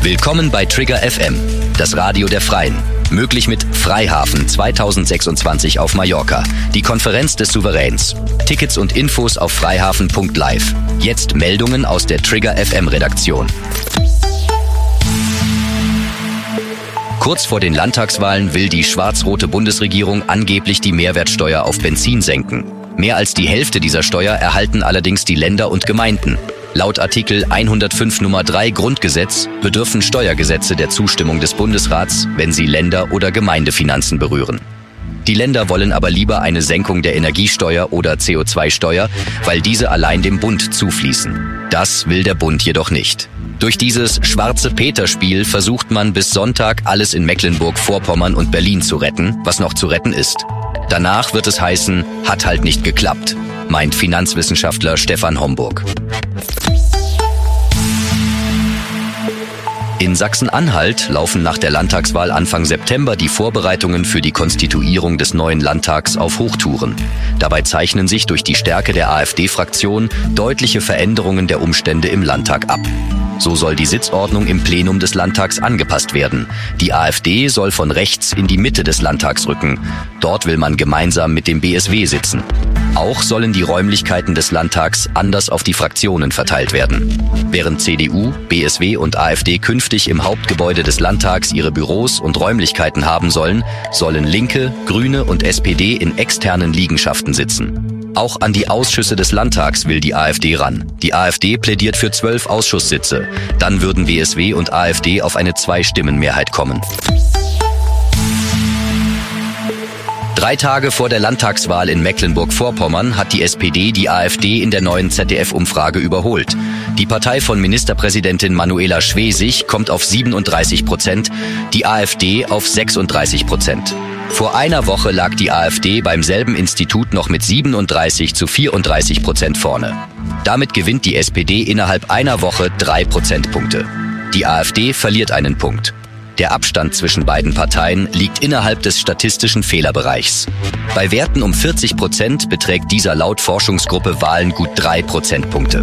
Willkommen bei Trigger FM, das Radio der Freien. Möglich mit Freihafen 2026 auf Mallorca, die Konferenz des Souveräns. Tickets und Infos auf freihafen.live. Jetzt Meldungen aus der Trigger FM Redaktion. Kurz vor den Landtagswahlen will die schwarz-rote Bundesregierung angeblich die Mehrwertsteuer auf Benzin senken. Mehr als die Hälfte dieser Steuer erhalten allerdings die Länder und Gemeinden. Laut Artikel 105 Nummer 3 Grundgesetz bedürfen Steuergesetze der Zustimmung des Bundesrats, wenn sie Länder- oder Gemeindefinanzen berühren. Die Länder wollen aber lieber eine Senkung der Energiesteuer oder CO2-Steuer, weil diese allein dem Bund zufließen. Das will der Bund jedoch nicht. Durch dieses Schwarze-Peter-Spiel versucht man bis Sonntag alles in Mecklenburg-Vorpommern und Berlin zu retten, was noch zu retten ist. Danach wird es heißen, hat halt nicht geklappt, meint Finanzwissenschaftler Stefan Homburg. In Sachsen-Anhalt laufen nach der Landtagswahl Anfang September die Vorbereitungen für die Konstituierung des neuen Landtags auf Hochtouren. Dabei zeichnen sich durch die Stärke der AfD-Fraktion deutliche Veränderungen der Umstände im Landtag ab. So soll die Sitzordnung im Plenum des Landtags angepasst werden. Die AfD soll von rechts in die Mitte des Landtags rücken. Dort will man gemeinsam mit dem BSW sitzen. Auch sollen die Räumlichkeiten des Landtags anders auf die Fraktionen verteilt werden. Während CDU, BSW und AfD künftig im Hauptgebäude des Landtags ihre Büros und Räumlichkeiten haben sollen, sollen Linke, Grüne und SPD in externen Liegenschaften sitzen. Auch an die Ausschüsse des Landtags will die AfD ran. Die AfD plädiert für 12 Ausschusssitze. Dann würden BSW und AfD auf eine 2-Stimmen-Mehrheit kommen. 3 Tage vor der Landtagswahl in Mecklenburg-Vorpommern hat die SPD die AfD in der neuen ZDF-Umfrage überholt. Die Partei von Ministerpräsidentin Manuela Schwesig kommt auf 37%, die AfD auf 36%. Vor einer Woche lag die AfD beim selben Institut noch mit 37-34% vorne. Damit gewinnt die SPD innerhalb einer Woche 3 Prozentpunkte. Die AfD verliert einen Punkt. Der Abstand zwischen beiden Parteien liegt innerhalb des statistischen Fehlerbereichs. Bei Werten um 40% beträgt dieser laut Forschungsgruppe Wahlen gut 3 Prozentpunkte.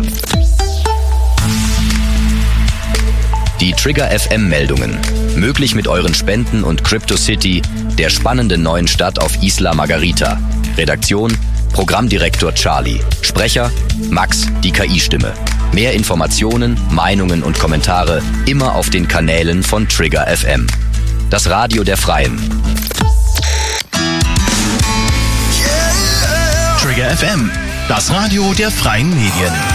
Die Trigger FM Meldungen. Möglich mit euren Spenden und Crypto City, der spannenden neuen Stadt auf Isla Margarita. Redaktion: Programmdirektor Charlie. Sprecher: Max, die KI-Stimme. Mehr Informationen, Meinungen und Kommentare immer auf den Kanälen von Trigger FM. Das Radio der Freien. Trigger FM, das Radio der Freien Medien.